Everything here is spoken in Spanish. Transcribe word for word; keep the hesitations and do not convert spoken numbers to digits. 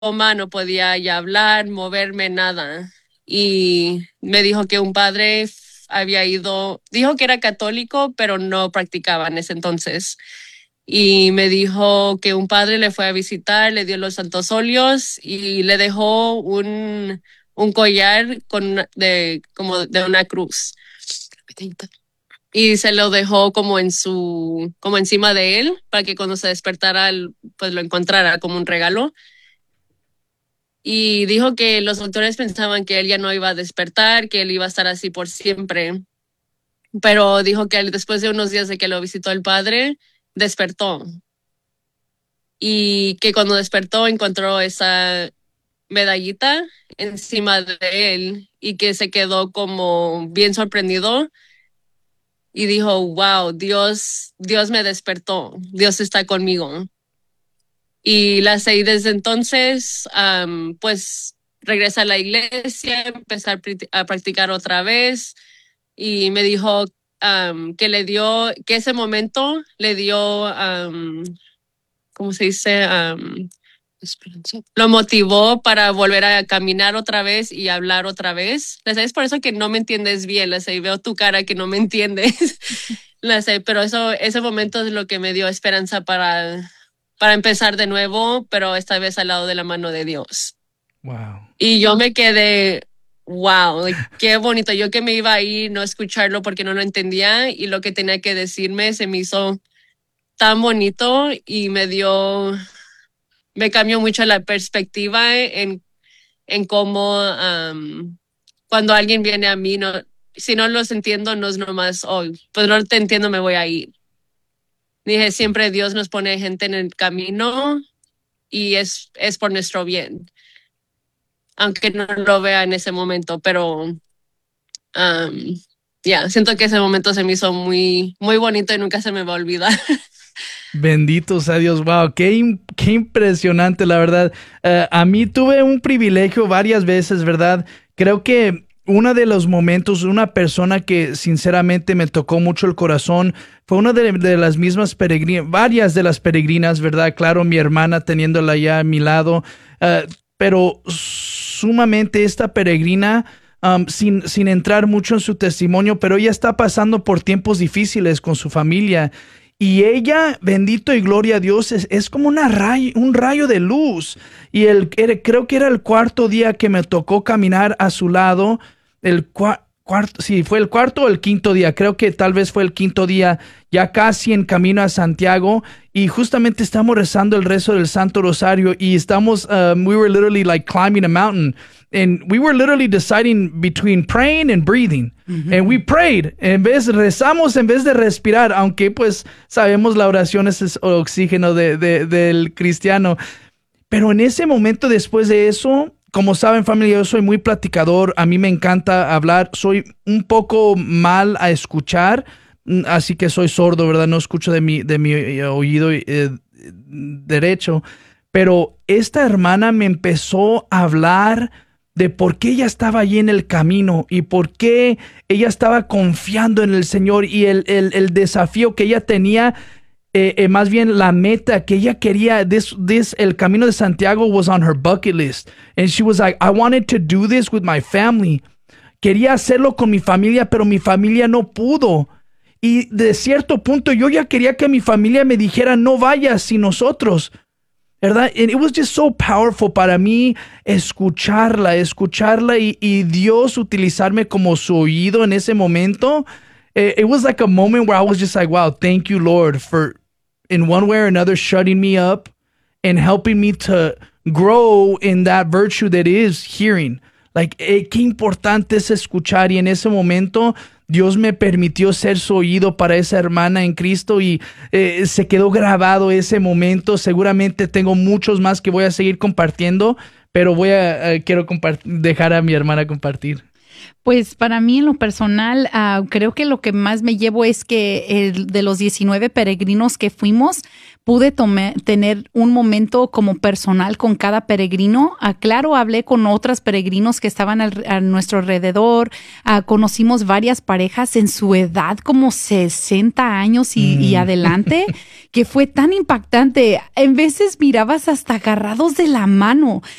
coma, no podía ya hablar, moverme, nada. Y me dijo que un padre había ido, dijo que era católico, pero no practicaba en ese entonces. Y me dijo que un padre le fue a visitar, le dio los santos óleos y le dejó un, un collar con de, como de una cruz. Y se lo dejó como en su, como encima de él, para que cuando se despertara, pues lo encontrara como un regalo. Y dijo que los doctores pensaban que él ya no iba a despertar, que él iba a estar así por siempre. Pero dijo que después de unos días de que lo visitó el padre, despertó. Y que cuando despertó encontró esa medallita encima de él y que se quedó como bien sorprendido y dijo, wow, Dios, Dios me despertó, Dios está conmigo. Y la seguí desde entonces, um, pues regresé a la iglesia, empecé a, a practicar otra vez y me dijo um, que le dio, que ese momento le dio, um, ¿cómo se dice? Um, Esperanza. Lo motivó para volver a caminar otra vez y hablar otra vez. La sé, es por eso que no me entiendes bien, la sé, y veo tu cara que no me entiendes. La sé, pero eso, ese momento es lo que me dio esperanza para, para empezar de nuevo, pero esta vez al lado de la mano de Dios. Wow. Y yo me quedé, wow, like, qué bonito. Yo que me iba a ir, no escucharlo porque no lo entendía y lo que tenía que decirme se me hizo tan bonito y me dio, me cambió mucho la perspectiva en, en cómo um, cuando alguien viene a mí, no, si no los entiendo, no es nomás, oh, pues no te entiendo, me voy a ir. Dije, siempre Dios nos pone gente en el camino y es, es por nuestro bien, aunque no lo vea en ese momento, pero um, ya, yeah, siento que ese momento se me hizo muy, muy bonito y nunca se me va a olvidar. Bendito sea Dios, wow, qué, qué impresionante, la verdad. Uh, a mí tuve un privilegio varias veces, ¿verdad? Creo que uno de los momentos, una persona que sinceramente me tocó mucho el corazón, fue una de, de las mismas peregrinas, varias de las peregrinas, ¿verdad? Claro, mi hermana teniéndola ya a mi lado, uh, pero sumamente esta peregrina, um, sin, sin entrar mucho en su testimonio, pero ella está pasando por tiempos difíciles con su familia. Y ella, bendito y gloria a Dios, es, es como una ray, un rayo de luz. Y el, era, creo que era el cuarto día que me tocó caminar a su lado. El cua, cuarto, sí, fue el cuarto o el quinto día. Creo que tal vez fue el quinto día, ya casi en camino a Santiago. Y justamente estamos rezando el rezo del Santo Rosario. Y estamos, um, we were literally like climbing a mountain. And we were literally deciding between praying and breathing. Mm-hmm. And we prayed. En vez, rezamos en vez de respirar, aunque pues sabemos la oración es el oxígeno de, de, del cristiano. Pero en ese momento después de eso, como saben familia, yo soy muy platicador. A mí me encanta hablar. Soy un poco mal a escuchar. Así que soy sordo, ¿verdad? No escucho de mi, de mi oído eh, derecho. Pero esta hermana me empezó a hablar de por qué ella estaba allí en el camino y por qué ella estaba confiando en el Señor y el, el, el desafío que ella tenía, eh, eh, más bien la meta que ella quería. This, this, el camino de Santiago was on her bucket list. And she was like, I wanted to do this with my family. Quería hacerlo con mi familia, pero mi familia no pudo. Y de cierto punto yo ya quería que mi familia me dijera, no vayas sin nosotros. ¿Verdad? And it was just so powerful para mí escucharla, escucharla y, y Dios utilizarme como su oído en ese momento. It, it was like a moment where I was just like, wow, thank you, Lord, for in one way or another shutting me up and helping me to grow in that virtue that is hearing. Like, eh, qué importante es escuchar y en ese momento Dios me permitió ser su oído para esa hermana en Cristo y eh, se quedó grabado ese momento. Seguramente tengo muchos más que voy a seguir compartiendo, pero voy a, uh, quiero dejar a mi hermana compartir. Pues para mí en lo personal, uh, creo que lo que más me llevo es que el, de los diecinueve peregrinos que fuimos, pude tome, tener un momento como personal con cada peregrino. Uh, claro, hablé con otros peregrinos que estaban al, a nuestro alrededor. Uh, conocimos varias parejas en su edad, como sesenta años y, mm. y adelante, que fue tan impactante. En veces mirabas hasta agarrados de la mano.